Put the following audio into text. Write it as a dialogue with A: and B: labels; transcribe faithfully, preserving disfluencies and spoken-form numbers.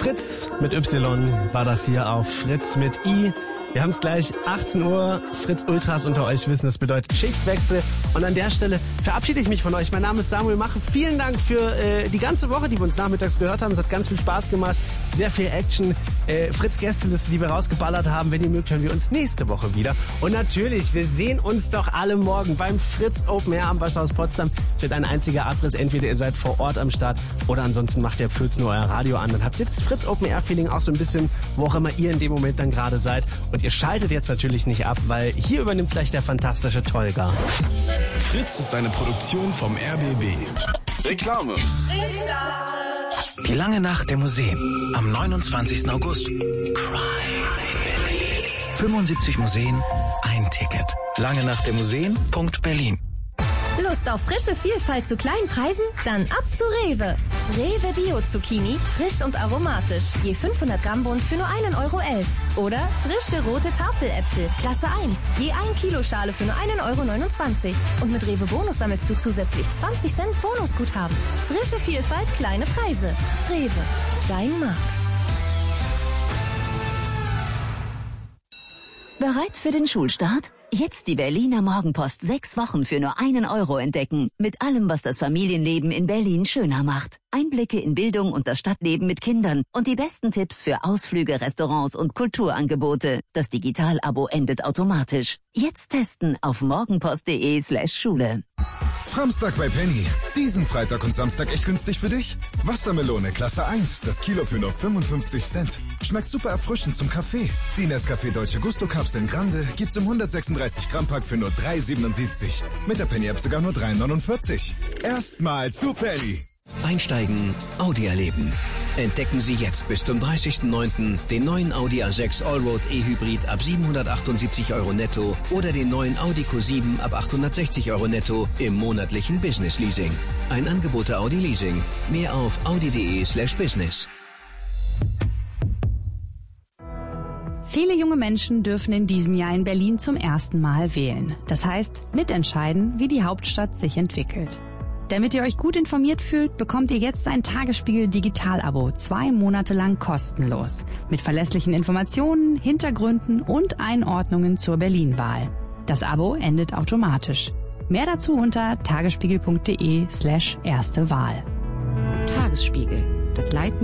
A: Fritz mit Y war das hier auf Fritz mit I. Wir haben es gleich achtzehn Uhr. Fritz Ultras unter euch wissen, das bedeutet Schichtwechsel. Und an der Stelle verabschiede ich mich von euch. Mein Name ist Samuel Mache. Vielen Dank für äh, die ganze Woche, die wir uns nachmittags gehört haben. Es hat ganz viel Spaß gemacht. Sehr viel Action. Äh, Fritz Gästeliste, die wir rausgeballert haben. Wenn ihr mögt, hören wir uns nächste Woche wieder. Und natürlich, wir sehen uns doch alle morgen beim Fritz Open Air am Waschhaus Potsdam. Es wird ein einziger Abriss. Entweder ihr seid vor Ort am Start oder ansonsten macht ihr ab vierzehn Uhr euer Radio an. Dann habt ihr das Fritz Open Air Feeling auch so ein bisschen, wo auch immer ihr in dem Moment dann gerade seid. Und ihr schaltet jetzt natürlich nicht ab, weil hier übernimmt gleich der fantastische Tolga.
B: Fritz ist eine Produktion vom R B B. Reklame.
C: Die lange Nacht der Museen am neunundzwanzigsten August. Cry in Berlin. fünfundsiebzig Museen, ein Ticket. Lange Nacht der Museen Punkt Berlin.
D: Lust auf frische Vielfalt zu kleinen Preisen? Dann ab zu Rewe. Rewe Bio Zucchini, frisch und aromatisch. Je fünfhundert Gramm Bund für nur einen Euro elf. Oder frische rote Tafeläpfel, Klasse eins. Je ein Kilo Schale für nur einen Euro neunundzwanzig. Und mit Rewe Bonus sammelst du zusätzlich zwanzig Cent Bonusguthaben. Frische Vielfalt, kleine Preise. Rewe, dein Markt.
E: Bereit für den Schulstart? Jetzt die Berliner Morgenpost sechs Wochen für nur einen Euro entdecken. Mit allem, was das Familienleben in Berlin schöner macht. Einblicke in Bildung und das Stadtleben mit Kindern und die besten Tipps für Ausflüge, Restaurants und Kulturangebote. Das Digital-Abo endet automatisch. Jetzt testen auf morgenpost.de slash Schule.
F: Framstag bei Penny. Diesen Freitag und Samstag echt günstig für dich? Wassermelone Klasse eins, das Kilo für nur fünfundfünfzig Cent. Schmeckt super erfrischend zum Kaffee. Die Nescafé Dolce Gusto Kapseln Grande gibt's im hundertsechsunddreißig Gramm Pack für nur drei siebenundsiebzig. Mit der Penny App sogar nur drei neunundvierzig. Erstmal zu Penny.
C: Einsteigen, Audi erleben. Entdecken Sie jetzt bis zum dreißigsten neunten den neuen Audi A sechs Allroad E-Hybrid ab siebenhundertachtundsiebzig Euro netto oder den neuen Audi Q sieben ab achthundertsechzig Euro netto im monatlichen Business Leasing. Ein Angebot der Audi Leasing. Mehr auf audi.de slash business.
G: Viele junge Menschen dürfen in diesem Jahr in Berlin zum ersten Mal wählen. Das heißt, mitentscheiden, wie die Hauptstadt sich entwickelt. Damit ihr euch gut informiert fühlt, bekommt ihr jetzt ein Tagesspiegel Digital-Abo, zwei Monate lang kostenlos. Mit verlässlichen Informationen, Hintergründen und Einordnungen zur Berlin-Wahl. Das Abo endet automatisch. Mehr dazu unter tagesspiegel.de slash erste Wahl.
E: Tagesspiegel. Das Leitbild